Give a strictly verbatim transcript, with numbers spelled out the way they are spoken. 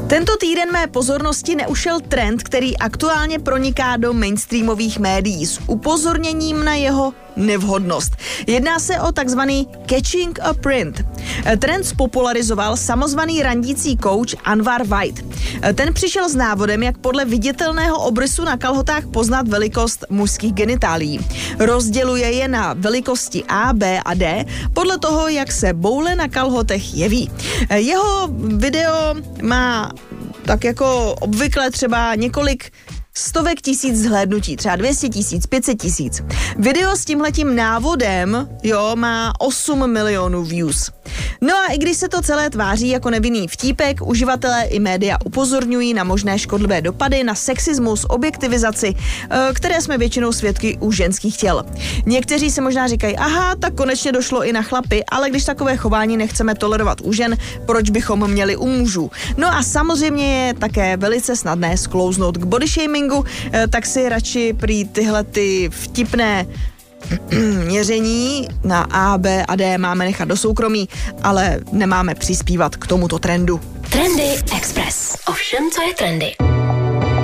Tento týden mé pozornosti neušel trend, který aktuálně proniká do mainstreamových médií s upozorněním na jeho nevhodnost. Jedná se o takzvaný catching a print. Trend spopularizoval samozvaný randící coach Anwar White. Ten přišel s návodem, jak podle viditelného obrysu na kalhotách poznat velikost mužských genitálií. Rozděluje je na velikosti A, B a D podle toho, jak se boule na kalhotech jeví. Jeho video má tak jako obvykle třeba několik stovek tisíc zhlédnutí, třeba dvě stě tisíc, pět set tisíc. Video s tímhletím návodem, jo, má osm milionů views. No a i když se to celé tváří jako nevinný vtípek, uživatelé i média upozorňují na možné škodlivé dopady na sexismus, objektivizaci, které jsme většinou svědky u ženských těl. Někteří se možná říkají, aha, tak konečně došlo i na chlapy, ale když takové chování nechceme tolerovat u žen, proč bychom měli u mužů? No a samozřejmě je také velice snadné sklouznout k bodyshamingu, tak si radši prý tyhle ty vtipné měření na A, B a D máme nechat do soukromí, ale nemáme přispívat k tomuto trendu. Trendy Express. O všem, co je trendy.